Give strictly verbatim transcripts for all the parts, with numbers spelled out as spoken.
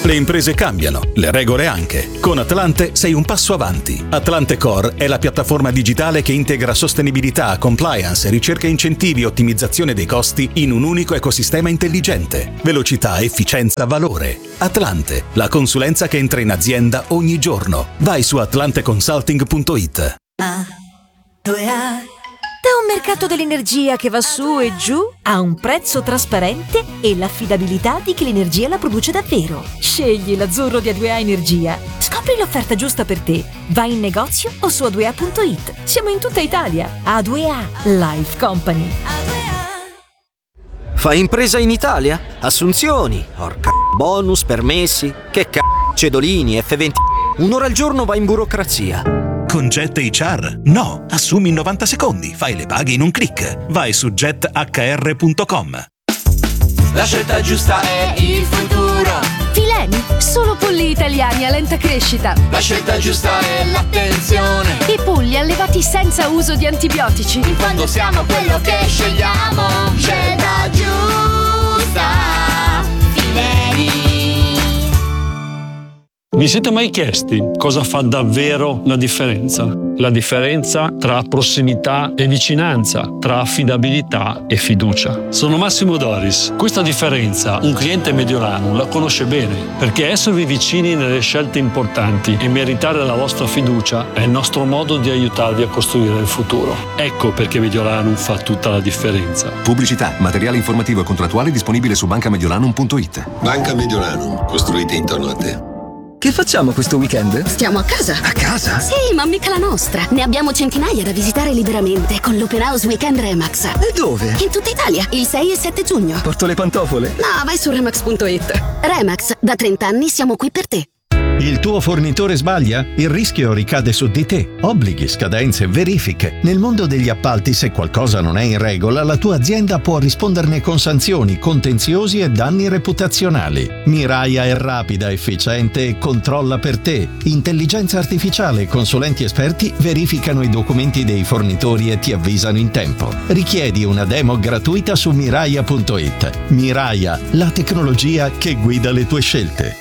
Le imprese cambiano, le regole anche. Con Atlante sei un passo avanti. Atlante Core è la piattaforma digitale che integra sostenibilità, compliance, ricerca, incentivi e ottimizzazione dei costi in un unico ecosistema intelligente. Velocità, efficienza, valore. Atlante, la consulenza che entra in azienda ogni giorno. Vai su atlante consulting punto it. A, due A. Da un mercato dell'energia che va su e giù a un prezzo trasparente e l'affidabilità di chi l'energia la produce davvero. Scegli l'azzurro di A due A Energia. Scopri l'offerta giusta per te. Vai in negozio o su a due a punto it. Siamo in tutta Italia. A due A Life Company. Fai impresa in Italia? Assunzioni, orca bonus, permessi, che c***o, cedolini, effe venti. Un'ora al giorno vai in burocrazia. Con Jet H R? No, assumi in novanta secondi, fai le paghe in un click. Vai su jet h r punto com. La scelta giusta è il futuro. Fileni, solo polli italiani a lenta crescita. La scelta giusta è l'attenzione. I polli allevati senza uso di antibiotici. Quando siamo quello che scegliamo, scelta giusta. Fileni. Vi siete mai chiesti cosa fa davvero la differenza? La differenza tra prossimità e vicinanza, tra affidabilità e fiducia. Sono Massimo Doris. Questa differenza un cliente mediolano la conosce bene, perché esservi vicini nelle scelte importanti e meritare la vostra fiducia è il nostro modo di aiutarvi a costruire il futuro. Ecco perché Mediolanum fa tutta la differenza. Pubblicità, materiale informativo e contrattuale disponibile su banca mediolanum punto it. Banca Mediolanum, costruite intorno a te. Che facciamo questo weekend? Stiamo a casa. A casa? Sì, ma mica la nostra. Ne abbiamo centinaia da visitare liberamente con l'Open House Weekend Remax. E dove? In tutta Italia, il sei e sette giugno. Porto le pantofole? No, vai su remax punto it. Remax, da trenta anni siamo qui per te. Il tuo fornitore sbaglia? Il rischio ricade su di te. Obblighi, scadenze, verifiche. Nel mondo degli appalti, se qualcosa non è in regola, la tua azienda può risponderne con sanzioni, contenziosi e danni reputazionali. Miraia è rapida, efficiente e controlla per te. Intelligenza artificiale e consulenti esperti verificano i documenti dei fornitori e ti avvisano in tempo. Richiedi una demo gratuita su miraia punto it. Miraia, la tecnologia che guida le tue scelte.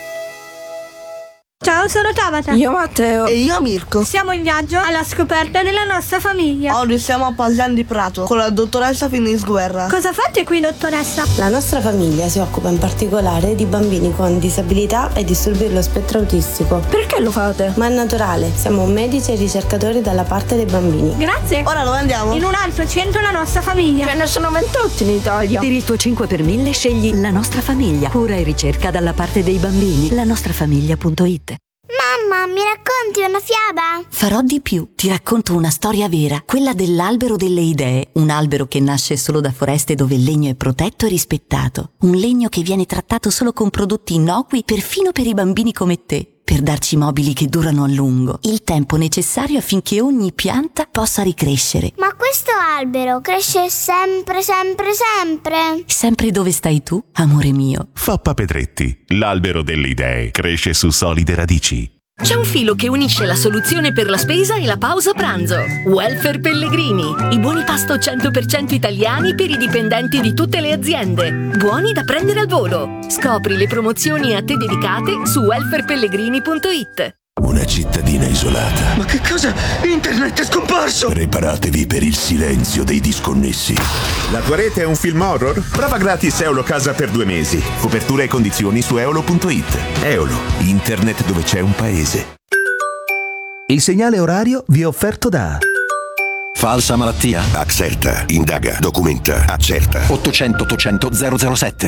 Ciao, sono Tabata. Io Matteo. E io Mirko. Siamo in viaggio alla scoperta della nostra famiglia. Oggi siamo a Paglian di Prato con la dottoressa Finis Guerra. Cosa fate qui, dottoressa? La nostra famiglia si occupa in particolare di bambini con disabilità e disturbi dello spettro autistico. Perché lo fate? Ma è naturale, siamo medici e ricercatori dalla parte dei bambini. Grazie. Ora dove andiamo? In un altro centro la nostra famiglia. Ce ne sono ventotto in Italia. Per il tuo cinque per mille scegli la nostra famiglia. Cura e ricerca dalla parte dei bambini. la nostra famiglia punto it. Mamma, mi racconti una fiaba? Farò di più, ti racconto una storia vera, quella dell'albero delle idee, un albero che nasce solo da foreste dove il legno è protetto e rispettato, un legno che viene trattato solo con prodotti innocui perfino per i bambini come te, per darci mobili che durano a lungo, il tempo necessario affinché ogni pianta possa ricrescere. Ma questo albero cresce sempre, sempre, sempre? Sempre dove stai tu, amore mio. Foppa Pedretti, l'albero delle idee, cresce su solide radici. C'è un filo che unisce la soluzione per la spesa e la pausa pranzo. Welfare Pellegrini. I buoni pasto cento per cento italiani per i dipendenti di tutte le aziende. Buoni da prendere al volo. Scopri le promozioni a te dedicate su welfare pellegrini punto it. Una cittadina isolata. Ma che cosa? Internet è scomparso! Preparatevi per il silenzio dei disconnessi. La tua rete è un film horror? Prova gratis Eolo Casa per due mesi. Copertura e condizioni su eolo punto it. Eolo, internet dove c'è un paese. Il segnale orario vi è offerto da... Falsa malattia? Accerta, indaga, documenta, accerta. ottocento ottocento zero zero sette.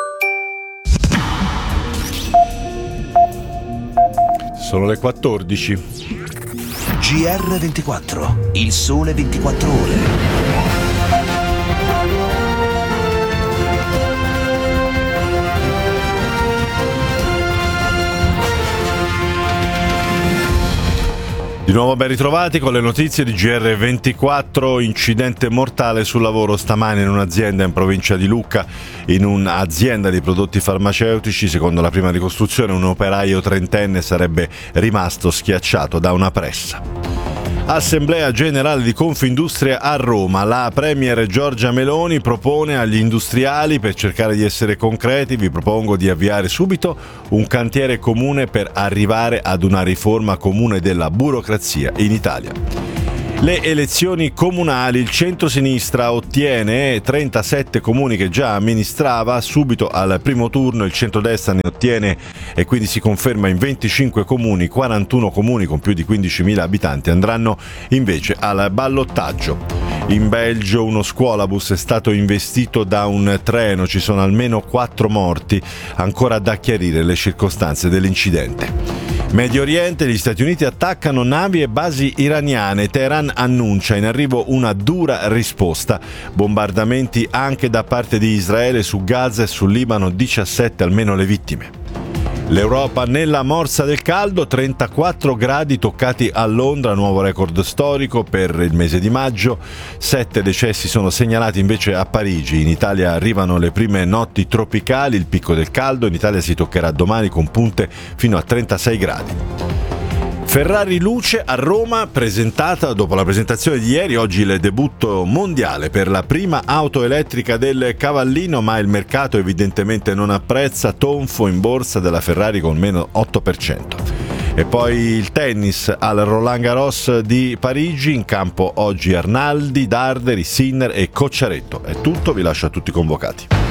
Sono le quattordici. G R ventiquattro, il sole ventiquattro ore. Di nuovo ben ritrovati con le notizie di G R ventiquattro. Incidente mortale sul lavoro stamane in un'azienda in provincia di Lucca, in un'azienda di prodotti farmaceutici. Secondo la prima ricostruzione un operaio trentenne sarebbe rimasto schiacciato da una pressa. Assemblea generale di Confindustria a Roma. La premier Giorgia Meloni propone agli industriali, per cercare di essere concreti, vi propongo di avviare subito un cantiere comune per arrivare ad una riforma comune della burocrazia in Italia. Le elezioni comunali, il centrosinistra ottiene trentasette comuni che già amministrava, subito al primo turno il centrodestra ne ottiene e quindi si conferma in venticinque comuni, quarantuno comuni con più di quindicimila abitanti andranno invece al ballottaggio. In Belgio uno scuolabus è stato investito da un treno, ci sono almeno quattro morti, ancora da chiarire le circostanze dell'incidente. Medio Oriente, gli Stati Uniti attaccano navi e basi iraniane. Teheran annuncia in arrivo una dura risposta. Bombardamenti anche da parte di Israele su Gaza e sul Libano, diciassette almeno le vittime. L'Europa nella morsa del caldo, trentaquattro gradi toccati a Londra, nuovo record storico per il mese di maggio, sette decessi sono segnalati invece a Parigi. In Italia arrivano le prime notti tropicali, il picco del caldo in Italia si toccherà domani con punte fino a trentasei gradi. Ferrari Luce a Roma, presentata dopo la presentazione di ieri, oggi il debutto mondiale per la prima auto elettrica del Cavallino, ma il mercato evidentemente non apprezza, tonfo in borsa della Ferrari con meno otto per cento. E poi il tennis al Roland Garros di Parigi, in campo oggi Arnaldi, Darderi, Sinner e Cocciaretto. È tutto, vi lascio a tutti convocati.